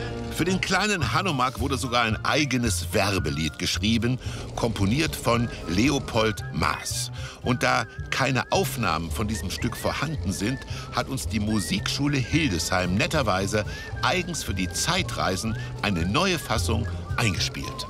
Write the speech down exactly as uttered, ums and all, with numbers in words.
Für den kleinen Hanomag wurde sogar ein eigenes Werbelied geschrieben, komponiert von Leopold Maas. Und da keine Aufnahmen von diesem Stück vorhanden sind, hat uns die Musikschule Hildesheim netterweise eigens für die Zeitreisen eine neue Fassung eingespielt.